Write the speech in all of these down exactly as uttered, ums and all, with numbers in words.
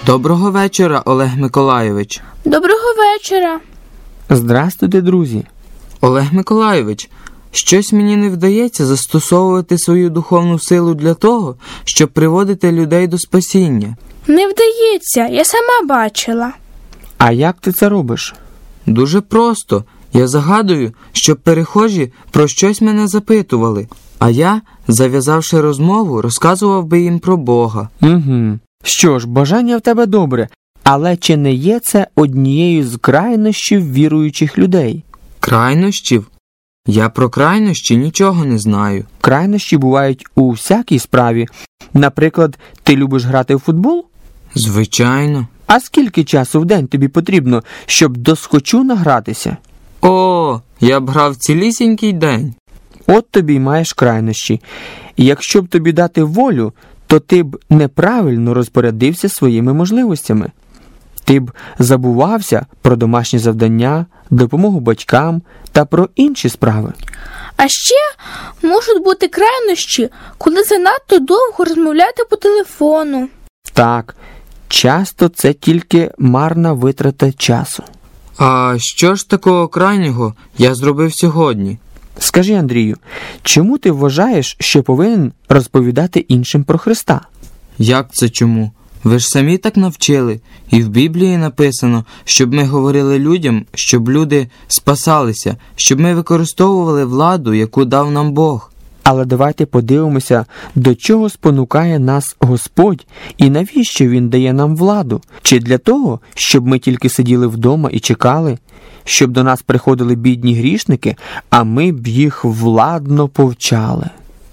Доброго вечора, Олег Миколайович. Доброго вечора. Здрастуйте, друзі. Олег Миколайович, щось мені не вдається застосовувати свою духовну силу для того, щоб приводити людей до спасіння. Не вдається, я сама бачила. А як ти це робиш? Дуже просто. Я загадую, щоб перехожі про щось мене запитували, а я, зав'язавши розмову, розказував би їм про Бога. Угу. Що ж, бажання в тебе добре, але чи не є це однією з крайнощів віруючих людей? Крайнощів? Я про крайнощі нічого не знаю. Крайнощі бувають у всякій справі. Наприклад, ти любиш грати в футбол? Звичайно. А скільки часу в день тобі потрібно, щоб досхочу награтися? О, я б грав цілісінький день. От тобі й маєш крайнощі. Якщо б тобі дати волю, то ти б неправильно розпорядився своїми можливостями. Ти б забувався про домашні завдання, допомогу батькам та про інші справи. А ще можуть бути крайнощі, коли занадто довго розмовляти по телефону. Так, часто це тільки марна витрата часу. А що ж такого крайнього я зробив сьогодні? Скажи, Андрію, чому ти вважаєш, що повинен розповідати іншим про Христа? Як це чому? Ви ж самі так навчили. І в Біблії написано, щоб ми говорили людям, щоб люди спасалися, щоб ми використовували владу, яку дав нам Бог. Але давайте подивимося, до чого спонукає нас Господь і навіщо Він дає нам владу? Чи для того, щоб ми тільки сиділи вдома і чекали? Щоб до нас приходили бідні грішники, а ми б їх владно повчали?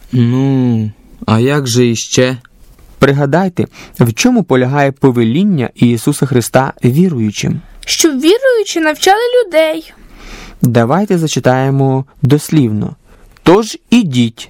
Ну, а як же іще? Пригадайте, в чому полягає повеління Ісуса Христа віруючим? Щоб віруючі навчали людей. Давайте зачитаємо дослівно. Тож ідіть,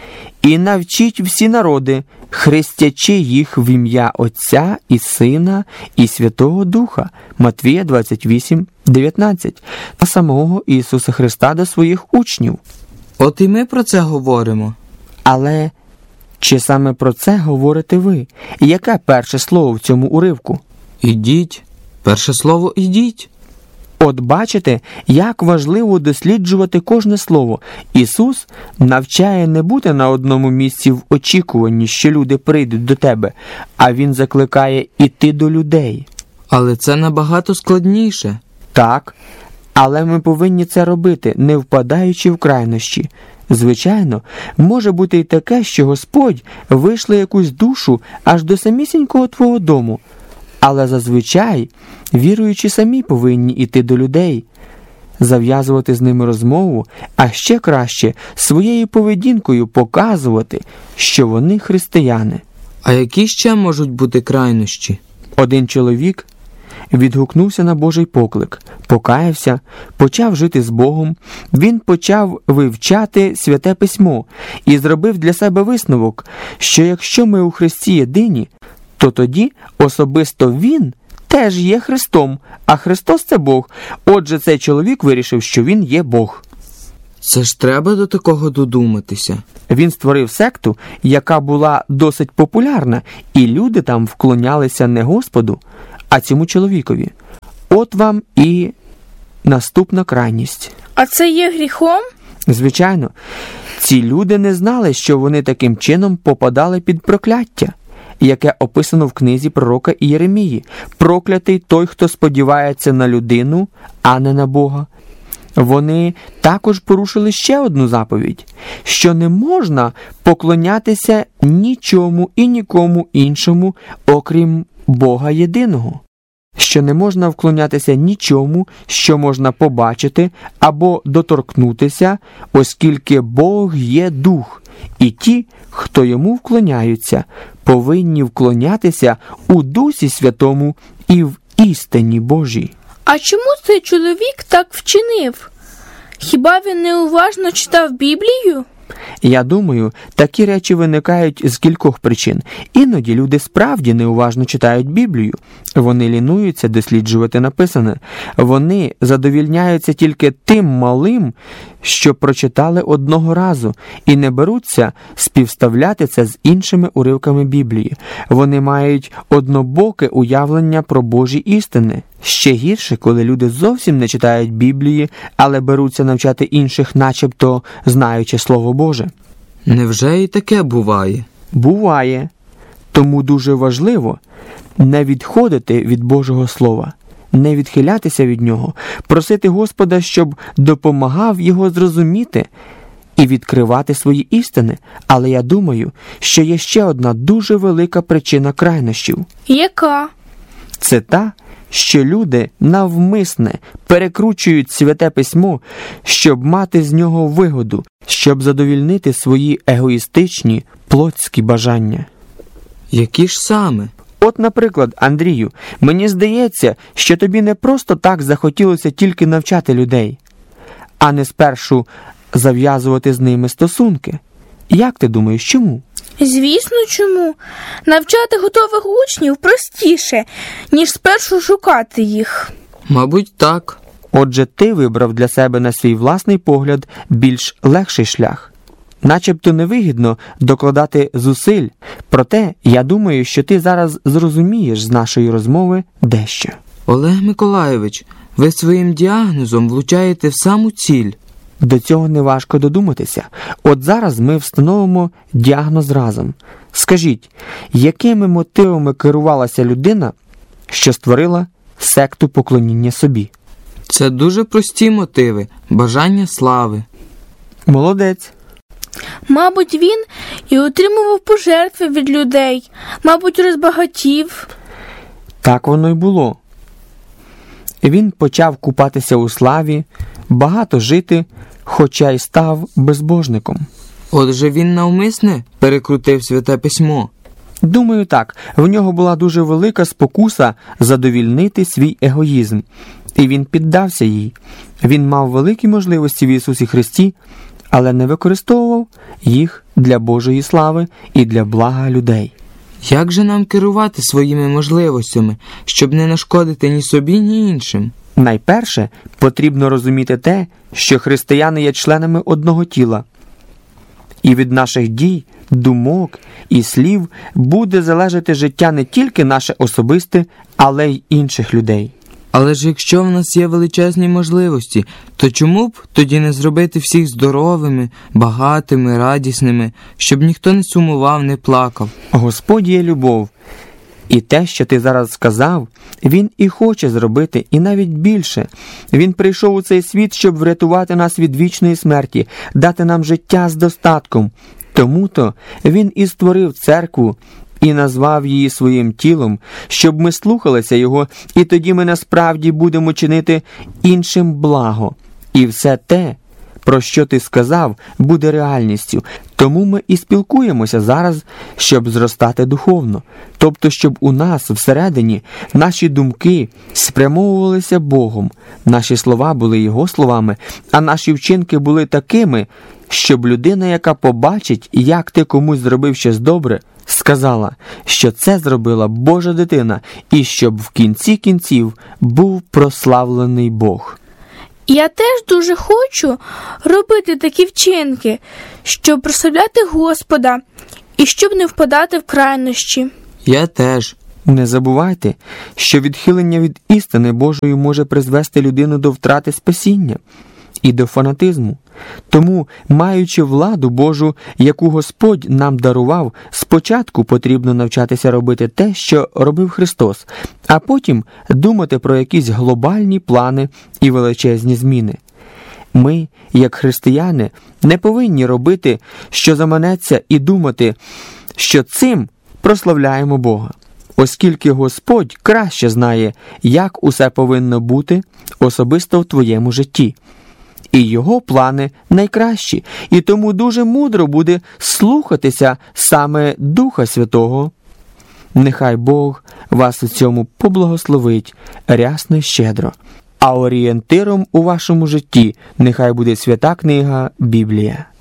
і навчіть всі народи, хрестячи їх в ім'я Отця і Сина і Святого Духа. Матвія двадцять вісім дев'ятнадцять. Та самого Ісуса Христа до своїх учнів. От і ми про це говоримо. Але чи саме про це говорите ви? Яке перше слово в цьому уривку? Ідіть. Перше слово «ідіть». От бачите, як важливо досліджувати кожне слово. Ісус навчає не бути на одному місці в очікуванні, що люди прийдуть до тебе, а Він закликає іти до людей. Але це набагато складніше. Так, але ми повинні це робити, не впадаючи в крайнощі. Звичайно, може бути і таке, що Господь вийшле якусь душу аж до самісінького твого дому. Але зазвичай віруючі самі повинні йти до людей, зав'язувати з ними розмову, а ще краще своєю поведінкою показувати, що вони християни. А які ще можуть бути крайнощі? Один чоловік відгукнувся на Божий поклик, покаявся, почав жити з Богом, він почав вивчати Святе Письмо і зробив для себе висновок, що якщо ми у Христі єдині, то тоді особисто він теж є Христом, а Христос – це Бог. Отже, цей чоловік вирішив, що він є Бог. Це ж треба до такого додуматися. Він створив секту, яка була досить популярна, і люди там вклонялися не Господу, а цьому чоловікові. От вам і наступна крайність. А це є гріхом? Звичайно. Ці люди не знали, що вони таким чином попадали під прокляття, яке описано в книзі пророка Єремії. Проклятий той, хто сподівається на людину, а не на Бога. Вони також порушили ще одну заповідь, що не можна поклонятися нічому і нікому іншому, окрім Бога єдиного. Що не можна вклонятися нічому, що можна побачити або доторкнутися, оскільки Бог є дух, і ті, хто йому вклоняються, повинні вклонятися у Дусі Святому і в істині Божій. А чому цей чоловік так вчинив? Хіба він неуважно читав Біблію? Я думаю, такі речі виникають з кількох причин. Іноді люди справді неуважно читають Біблію. Вони лінуються досліджувати написане. Вони задовільняються тільки тим малим, що прочитали одного разу, і не беруться співставляти це з іншими уривками Біблії. Вони мають однобоке уявлення про Божі істини. Ще гірше, коли люди зовсім не читають Біблії, але беруться навчати інших, начебто знаючи Слово Боже. Невже і таке буває? Буває. Тому дуже важливо не відходити від Божого Слова, не відхилятися від нього, просити Господа, щоб допомагав його зрозуміти і відкривати свої істини. Але я думаю, що є ще одна дуже велика причина крайнощів. Яка? Це та, що люди навмисне перекручують Святе Письмо, щоб мати з нього вигоду, щоб задовільнити свої егоїстичні, плотські бажання. Які ж саме? От, наприклад, Андрію, мені здається, що тобі не просто так захотілося тільки навчати людей, а не спершу зав'язувати з ними стосунки. Як ти думаєш, чому? Звісно, чому? Навчати готових учнів простіше, ніж спершу шукати їх. Мабуть, так. Отже, ти вибрав для себе на свій власний погляд більш легший шлях. Начебто невигідно докладати зусиль, проте я думаю, що ти зараз зрозумієш з нашої розмови дещо. Олег Миколайович, ви своїм діагнозом влучаєте в саму ціль. До цього не важко додуматися. От зараз ми встановимо діагноз разом. Скажіть, якими мотивами керувалася людина, що створила секту поклоніння собі? Це дуже прості мотиви – бажання слави. Молодець. Мабуть, він і отримував пожертви від людей, мабуть, розбагатів. Так воно й було. Він почав купатися у славі, багато жити, хоча й став безбожником. Отже, він навмисне перекрутив Святе Письмо. Думаю, так. В нього була дуже велика спокуса задовільнити свій егоїзм. І він піддався їй. Він мав великі можливості в Ісусі Христі, але не використовував їх для Божої слави і для блага людей. Як же нам керувати своїми можливостями, щоб не нашкодити ні собі, ні іншим? Найперше, потрібно розуміти те, що християни є членами одного тіла. І від наших дій, думок і слів буде залежати життя не тільки наше особисте, але й інших людей. Але ж якщо в нас є величезні можливості, то чому б тоді не зробити всіх здоровими, багатими, радісними, щоб ніхто не сумував, не плакав? Господь є любов. І те, що ти зараз сказав, Він і хоче зробити, і навіть більше. Він прийшов у цей світ, щоб врятувати нас від вічної смерті, дати нам життя з достатком. Тому-то Він і створив церкву, і назвав її своїм тілом, щоб ми слухалися Його, і тоді ми насправді будемо чинити іншим благо. І все те, про що ти сказав, буде реальністю. Тому ми і спілкуємося зараз, щоб зростати духовно. Тобто, щоб у нас всередині наші думки спрямовувалися Богом, наші слова були Його словами, а наші вчинки були такими, щоб людина, яка побачить, як ти комусь зробив щось добре, сказала, що це зробила Божа дитина, і щоб в кінці кінців був прославлений Бог. Я теж дуже хочу робити такі вчинки, щоб прославляти Господа і щоб не впадати в крайнощі. Я теж. Не забувайте, що відхилення від істини Божої може призвести людину до втрати спасіння і до фанатизму. Тому, маючи владу Божу, яку Господь нам дарував, спочатку потрібно навчатися робити те, що робив Христос, а потім думати про якісь глобальні плани і величезні зміни. Ми, як християни, не повинні робити, що заманеться, і думати, що цим прославляємо Бога, оскільки Господь краще знає, як усе повинно бути особисто в твоєму житті. І Його плани найкращі, і тому дуже мудро буде слухатися саме Духа Святого. Нехай Бог вас у цьому поблагословить рясно й щедро. А орієнтиром у вашому житті нехай буде свята книга Біблія.